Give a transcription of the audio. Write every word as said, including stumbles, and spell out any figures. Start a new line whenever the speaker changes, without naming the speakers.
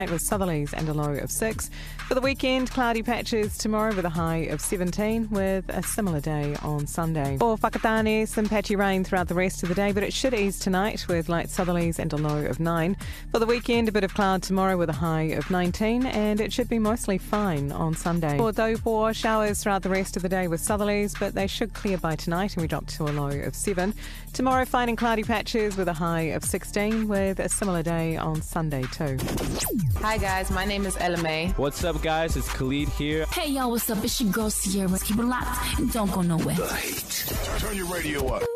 with southerlies and a low of six. For the weekend, cloudy patches tomorrow with a high of seventeen, with a similar day on Sunday. For Whakatane, some patchy rain throughout the rest of the day, but it should ease tonight with light southerlies and a low of nine. For the weekend, a bit of cloud tomorrow with a high of nineteen, and it should be mostly fine on Sunday. For Taupo, showers throughout the rest of the day with southerlies, but they should clear by tonight and we drop to a low of seven. Tomorrow, fine and cloudy patches with a high of sixteen, with a similar day on Sunday too.
Hi guys, my name is Ella May.
What's up guys, it's Khalid here.
Hey y'all, what's up? It's your girl Sierra. Keep it locked and don't go nowhere.
The Heat. Turn your radio up.